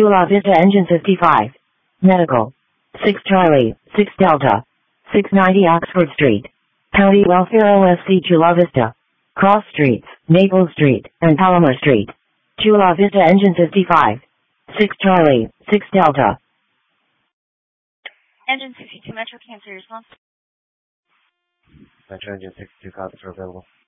Chula Vista Engine 55. Medical. 6 Charlie, 6 Delta. 690 Oxford Street. County Welfare OSC Chula Vista. Cross Streets, Naples Street, and Palomar Street. Chula Vista Engine 55. 6 Charlie, 6 Delta. Engine 62 Metro, cancel your response. Metro Engine 62 copies are available.